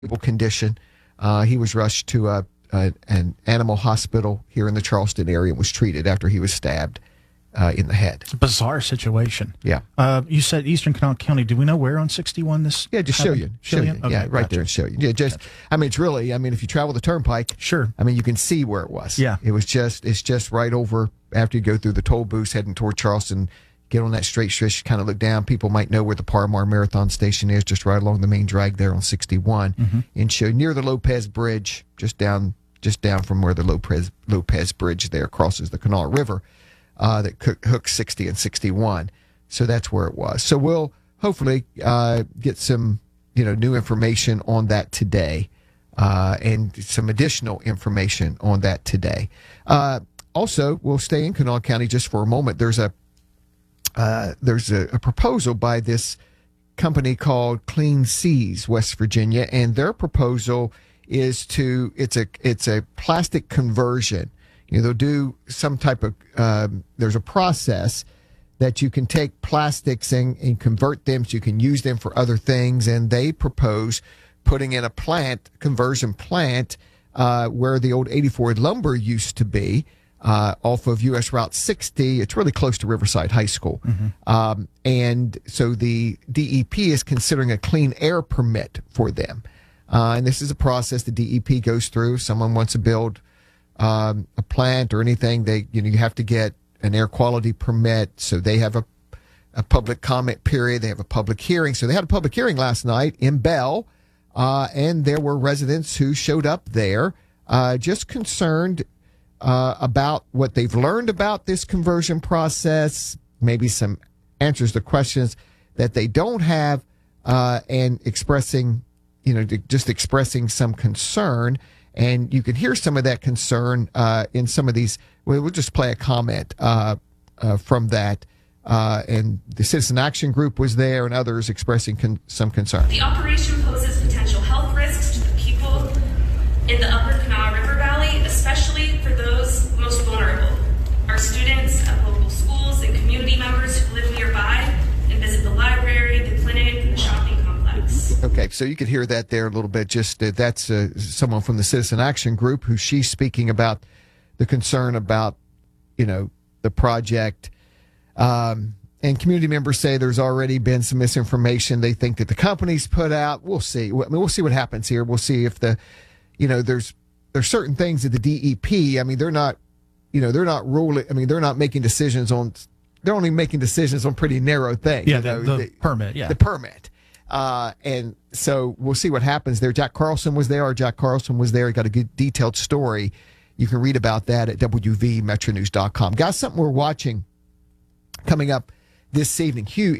condition. He was rushed to an animal hospital here in the Charleston area and was treated after he was stabbed in the head. It's a bizarre situation. Yeah. You said Eastern Kanawha County. Do we know where on 61 this? Yeah, just show you. Okay, yeah, right there and show you. Yeah, just. Gotcha. I mean, it's really. I mean, if you travel the turnpike, sure. I mean, you can see where it was. Yeah. It's just right over after you go through the toll booths heading toward Charleston. Get on that straight stretch, kind of look down. People might know where the Parmar Marathon Station is, just right along the main drag there on 61, and show near the Lopez Bridge, just down from where the Lopez Bridge there crosses the Kanawha River, that hooks 60 and 61. So that's where it was. So we'll hopefully get some new information on that today, and some additional information on that today. Also, we'll stay in Kanawha County just for a moment. There's a proposal by this company called Clean Seas, West Virginia, and their proposal is it's a plastic conversion. They'll do some type of there's a process that you can take plastics and convert them so you can use them for other things, and they propose putting in a conversion plant where the old 84 lumber used to be. Off of U.S. Route 60. It's really close to Riverside High School. And so the DEP is considering a clean air permit for them. And this is a process the DEP goes through. If someone wants to build a plant or anything, you have to get an air quality permit. So they have a public comment period. They have a public hearing. So they had a public hearing last night in Bell, and there were residents who showed up there just concerned about what they've learned about this conversion process, maybe some answers to questions that they don't have, and expressing some concern. And you can hear some of that concern in some of these. We'll just play a comment from that. And the Citizen Action Group was there, and others expressing some concern. The operation poses potential health risks to the people in the Upper Kanawha River Valley, especially for those most vulnerable, our students at local schools and community members who live nearby and visit the library, the clinic, and the shopping complex. Okay, so you could hear that there a little bit. Just that's someone from the Citizen Action Group who she's speaking about the concern about, the project. And community members say there's already been some misinformation they think that the company's put out. We'll see. I mean, we'll see what happens here. We'll see if there's certain things that the DEP, I mean, they're not ruling. I mean, they're not making decisions on. They're only making decisions on pretty narrow things. Yeah, the permit. Yeah, the permit. And so we'll see what happens there. Jack Carlson was there. He got a good detailed story. You can read about that at wvmetronews.com. Guys, something we're watching coming up this evening. Hugh,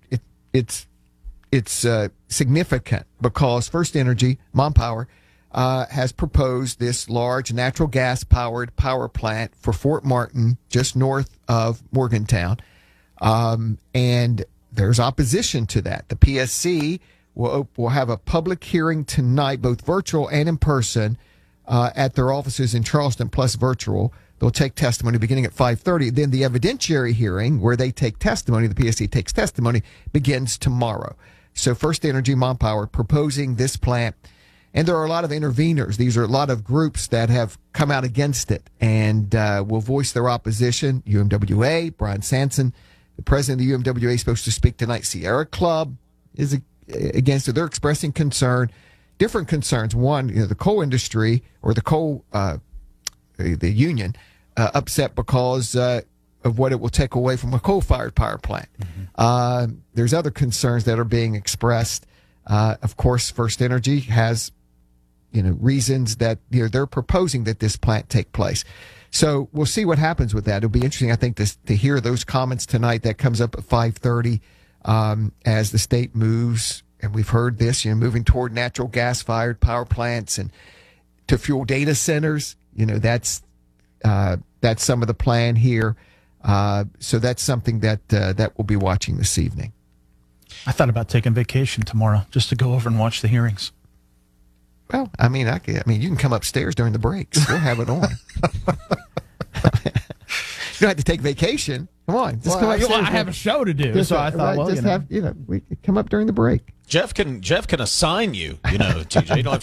it's significant because First Energy, MonPower, has proposed this large natural gas-powered power plant for Fort Martin, just north of Morgantown. And there's opposition to that. The PSC will have a public hearing tonight, both virtual and in person, at their offices in Charleston, plus virtual. They'll take testimony beginning at 5:30. Then the evidentiary hearing, where they take testimony, the PSC takes testimony, begins tomorrow. So First Energy, MonPower, proposing this plant. And there are a lot of interveners. These are a lot of groups that have come out against it and will voice their opposition. UMWA, Brian Sanson, the president of the UMWA, is supposed to speak tonight. Sierra Club is against it. They're expressing concern, different concerns. One, the coal industry or the coal, the union, upset because of what it will take away from a coal-fired power plant. There's other concerns that are being expressed. Of course, First Energy has reasons that they're proposing that this plant take place. So we'll see what happens with that. It'll be interesting, I think, to hear those comments tonight. That comes up at 5:30 as the state moves, and we've heard this, moving toward natural gas-fired power plants and to fuel data centers. That's some of the plan here. So that's something that we'll be watching this evening. I thought about taking vacation tomorrow just to go over and watch the hearings. Well, I mean, you can come upstairs during the breaks. We'll have it on. You don't have to take vacation. Come on, just Well, come I upstairs. have a show to do, Just, so I thought, well, just have we come up during the break. Jeff can assign you, TJ. You don't have